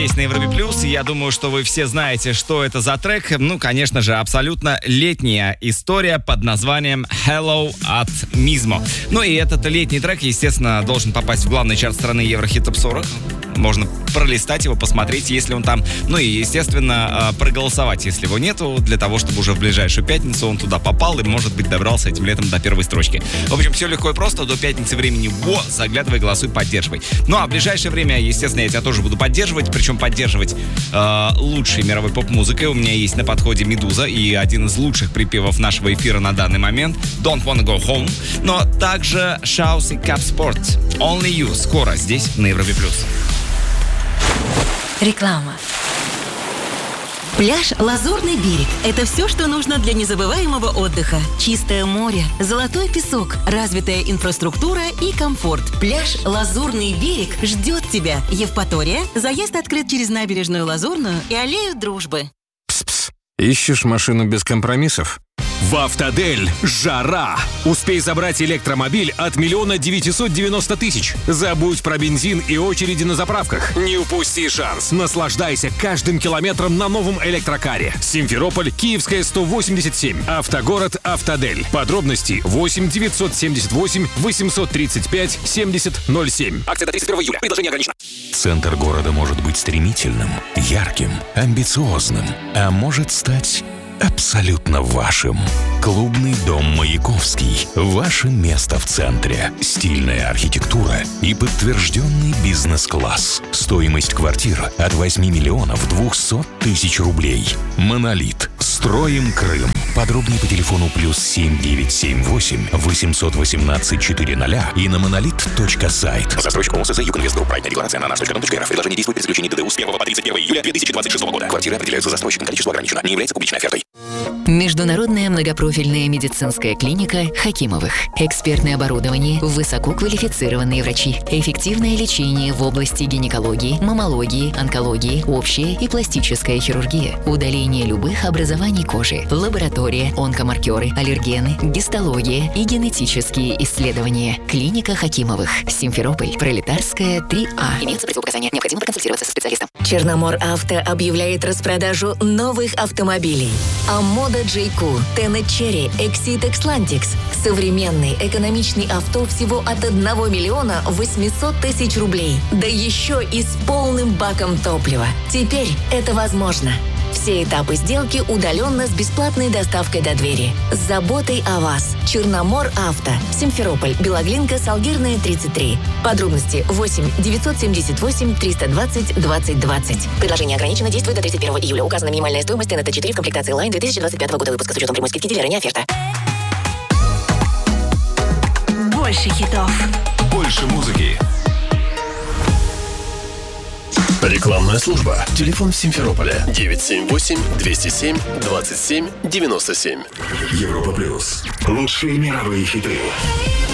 Есть на Европе Плюс, и я думаю, что вы все знаете, что это за трек. Ну, конечно же, абсолютно летняя история под названием Hello от Mizmo. Ну и этот летний трек, естественно, должен попасть в главный чарт страны Еврохит Топ 40. Можно пролистать его, посмотреть, если он там. Ну и, естественно, проголосовать, если его нету, для того, чтобы уже в ближайшую пятницу он туда попал и, может быть, добрался этим летом до первой строчки. В общем, все легко и просто. До пятницы времени заглядывай, голосуй, поддерживай. Ну а в ближайшее время, естественно, я тебя тоже буду поддерживать. Причем поддерживать лучшей мировой поп-музыкой. У меня есть на подходе «Медуза» и один из лучших припевов нашего эфира на данный момент «Don't Wanna Go Home». Но также Shouse и Cap Sport Only You скоро здесь на Европе Плюс. Реклама. Пляж «Лазурный берег» — это все, что нужно для незабываемого отдыха. Чистое море, золотой песок, развитая инфраструктура и комфорт. Пляж «Лазурный берег» ждет тебя. Евпатория. Заезд открыт через набережную Лазурную и аллею Дружбы. Пс-пс. Ищешь машину без компромиссов? В «Автодель» жара! Успей забрать электромобиль от 1 990 000. Забудь про бензин и очереди на заправках. Не упусти шанс. Наслаждайся каждым километром на новом электрокаре. Симферополь, Киевская, 187. Автогород «Автодель». Подробности 8 978 835 70 07. Акция до 31 июля. Предложение ограничено. Центр города может быть стремительным, ярким, амбициозным, а может стать абсолютно вашим. Клубный дом «Маяковский». Ваше место в центре. Стильная архитектура и подтвержденный бизнес-класс. Стоимость квартир от 8 миллионов 200 тысяч рублей. «Монолит». Строим Крым. Подробнее по телефону +7 978 818 400 и на monolith.сайт. Застройщик ОМСЗ «Югинвестгрупп». Проектная декларация на nаш.ру. Предложение действует при заключении ДДУ с 1 по 31 июля 2026 года. Квартиры определяются застройщиком. Количество ограничено. Не является публичной офертой. Международная многопрофильная медицинская клиника Хакимовых. Экспертное оборудование, высококвалифицированные врачи, эффективное лечение в области гинекологии, маммологии, онкологии, общая и пластическая хирургия, удаление любых образований кожи, лаборатория, онкомаркеры, аллергены, гистология и генетические исследования. Клиника Хакимовых. Симферополь. Пролетарская, 3А. Имеются противопоказания. Необходимо проконсультироваться со специалистом. Черномор Авто объявляет распродажу новых автомобилей. Амода J-Q, Tenet Cherry, Exit Xlantix. Современный, экономичный авто всего от 1 миллиона 800 тысяч рублей. Да еще и с полным баком топлива. Теперь это возможно. Все этапы сделки удаленно с бесплатной доставкой до двери. С заботой о вас. Черномор Авто. Симферополь. Белоглинка, Салгирная, 33. Подробности 8 978 320 20 20. Предложение ограничено, действует до 31 июля. Указана минимальная стоимость ТНТ-4 в комплектации Line 2025 года выпуска с учетом прямой скидки дилера, не оферта. Больше хитов. Больше музыки. Рекламная служба. Телефон Симферополя 978-207-27-97. Европа Плюс. Лучшие мировые хиты.